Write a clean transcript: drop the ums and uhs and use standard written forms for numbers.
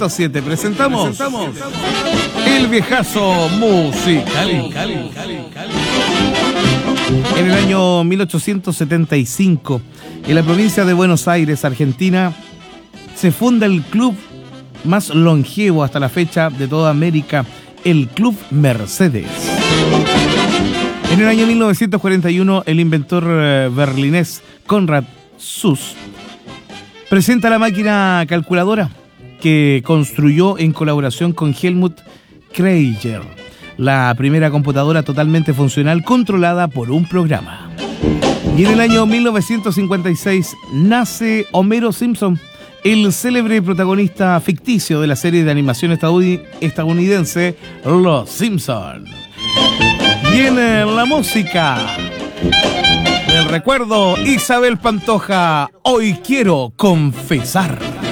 100.7 presentamos el viejazo musical. En el año 1875, en la provincia de Buenos Aires, Argentina, se funda el club más longevo hasta la fecha de toda América, el Club Mercedes. En el año 1941, el inventor berlinés Konrad Zuse presenta la máquina calculadora que construyó en colaboración con Helmut Krieger, la primera computadora totalmente funcional controlada por un programa. Y en el año 1956 nace Homero Simpson, el célebre protagonista ficticio de la serie de animación estadounidense Los Simpson. Viene la música del recuerdo, Isabel Pantoja, Hoy Quiero Confesar.